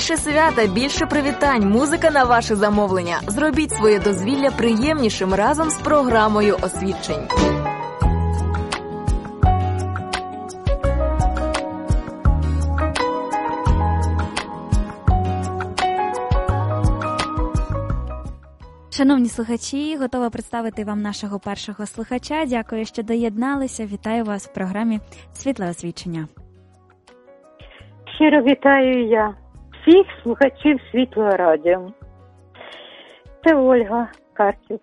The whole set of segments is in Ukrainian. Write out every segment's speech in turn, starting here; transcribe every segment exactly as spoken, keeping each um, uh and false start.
Більше свята, більше привітань, музика на ваше замовлення. Зробіть своє дозвілля приємнішим разом з програмою освідчень. Шановні слухачі, готова представити вам нашого першого слухача. Дякую, що доєдналися. Вітаю вас в програмі «Світле освічення». Щиро вітаю я всіх слухачів Світлого радіо. Це Ольга Карців.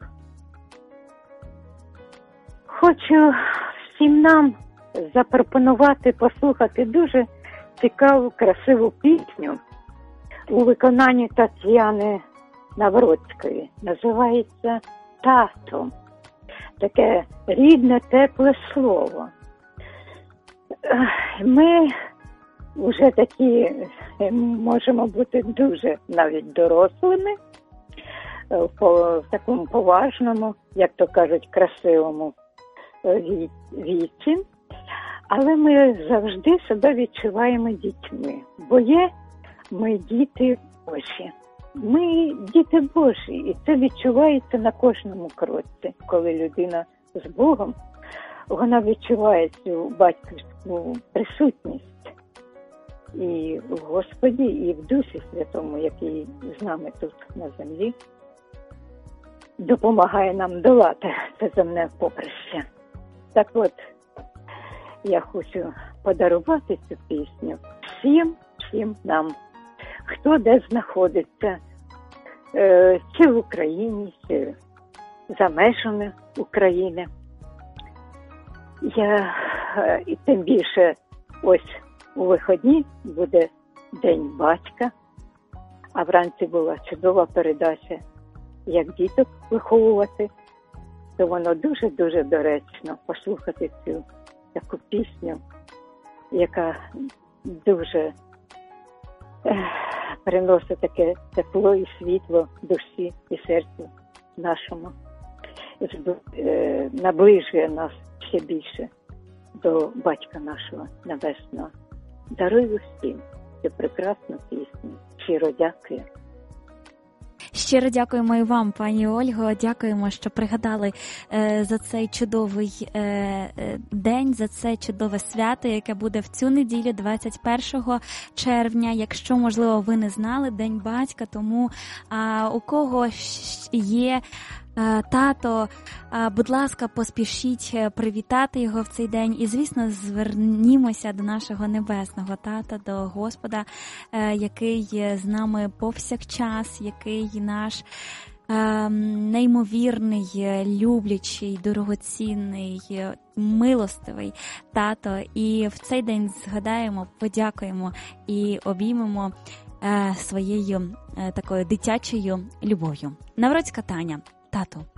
Хочу всім нам запропонувати послухати дуже цікаву, красиву пісню у виконанні Тетяни Навроцької. Називається «Тато». Таке рідне, тепле слово. Ми вже такі можемо бути дуже навіть дорослими, в такому поважному, як то кажуть, красивому віці. Але ми завжди себе відчуваємо дітьми, бо є ми діти Божі. Ми діти Божі, і це відчувається на кожному кроці. Коли людина з Богом, вона відчуває цю батьківську присутність і в Господі, і в Дусі Святому, який з нами тут на землі, допомагає нам долати це земне поприще. Так от, я хочу подарувати цю пісню всім, всім нам, хто де знаходиться, чи в Україні, чи за межами України. Я, і тим більше, ось у вихідні буде День батька, а вранці була чудова передача, як діток виховувати, то воно дуже-дуже доречно послухати цю таку пісню, яка дуже приносить таке тепло і світло душі і серцю нашому, наближує нас ще більше до батька нашого небесного. Дарую всім цю прекрасну пісню. Щиро дякую. Щиро дякуємо і вам, пані Ольго. Дякуємо, що пригадали е, за цей чудовий е, е, день, за це чудове свято, яке буде в цю неділю, двадцять першого червня. Якщо, можливо, ви не знали, День батька, тому а, у кого є тато, будь ласка, поспішіть привітати його в цей день. І, звісно, звернімося до нашого небесного тата, до Господа, який з нами повсякчас, який наш неймовірний, люблячий, дорогоцінний, милостивий тато. І в цей день згадаємо, подякуємо і обіймемо своєю такою дитячою любов'ю. Навроцька Таня. Тато.